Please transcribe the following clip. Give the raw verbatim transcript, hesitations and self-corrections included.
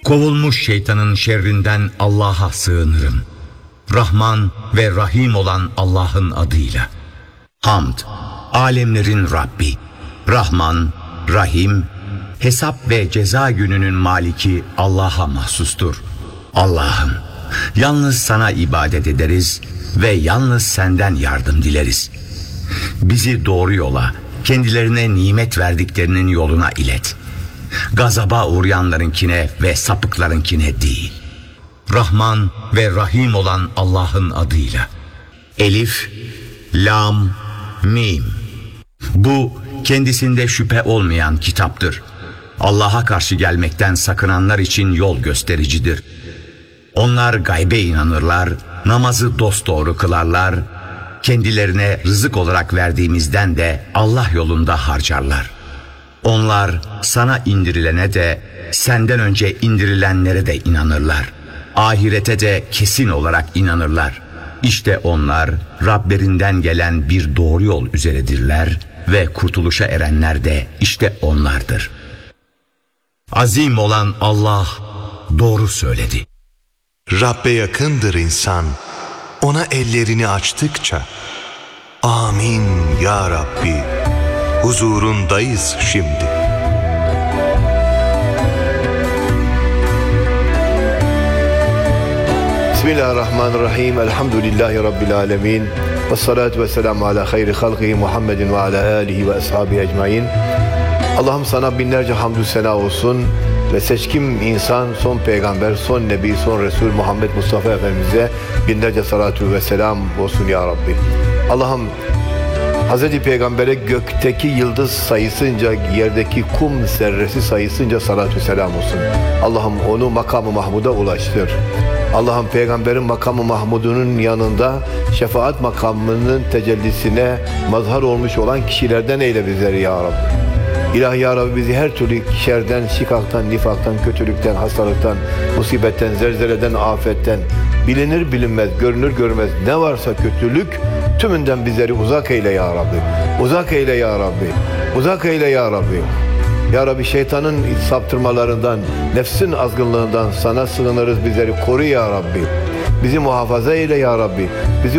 Kovulmuş şeytanın şerrinden Allah'a sığınırım. Rahman ve Rahim olan Allah'ın adıyla. Hamd, alemlerin Rabbi, Rahman, Rahim, hesap ve ceza gününün maliki Allah'a mahsustur. Allah'ım, yalnız sana ibadet ederiz ve yalnız senden yardım dileriz. Bizi doğru yola, kendilerine nimet verdiklerinin yoluna ilet. Gazaba uğrayanlarınkine ve sapıklarınkine değil. Rahman ve Rahim olan Allah'ın adıyla. Elif, Lam, Mim. Bu kendisinde şüphe olmayan kitaptır. Allah'a karşı gelmekten sakınanlar için yol göstericidir. Onlar gaybe inanırlar, namazı dosdoğru kılarlar, kendilerine rızık olarak verdiğimizden de Allah yolunda harcarlar. Onlar sana indirilene de senden önce indirilenlere de inanırlar. Ahirete de kesin olarak inanırlar. İşte onlar Rablerinden gelen bir doğru yol üzeredirler ve kurtuluşa erenler de işte onlardır. Azim olan Allah doğru söyledi. Rabbe yakındır insan, ona ellerini açtıkça. Amin ya Rabbi, huzurundayız şimdi. Bismillahirrahmanirrahim. Elhamdülillahi Rabbil alemin. Ve salatu ve selamu ala hayri halkihi Muhammedin ve ala alihi ve ashabihi ecmain. Allah'ım sana binlerce hamdü sena olsun ve seçkin insan, son peygamber, son nebi, son Resul Muhammed Mustafa Efendimiz'e binlerce salatu ve selam olsun ya Rabbi. Allah'ım Hazreti Peygamber'e gökteki yıldız sayısınca, yerdeki kum zerresi sayısınca salatü selam olsun. Allah'ım onu makamı Mahmud'a ulaştır. Allah'ım Peygamber'in makamı Mahmud'unun yanında şefaat makamının tecellisine mazhar olmuş olan kişilerden eyle bizleri ya Rabbi. İlahi ya Rabbi, bizi her türlü şerden, şikaktan, nifaktan, kötülükten, hastalıktan, musibetten, zelzeleden, afetten, bilinir bilinmez, görünür görmez ne varsa kötülük tümünden bizleri uzak eyle ya Rabbi. Uzak eyle ya Rabbi. Uzak eyle ya Rabbi. Ya Rabbi, şeytanın saptırmalarından, nefsin azgınlığından sana sığınırız, bizleri koru ya Rabbi. Bizi muhafaza eyle ya Rabbi. Bizi